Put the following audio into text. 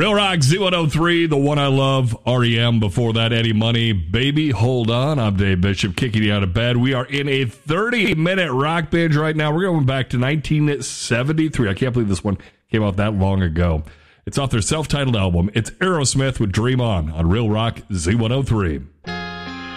Real Rock Z103, the one I love, REM. Before that, Eddie Money, Baby Hold On. I'm Dave Bishop, kicking you out of bed. We are in a 30-minute rock binge right now. We're going back to 1973. I can't believe this one came out that long ago. It's off their self-titled album. It's Aerosmith with Dream On Real Rock Z103.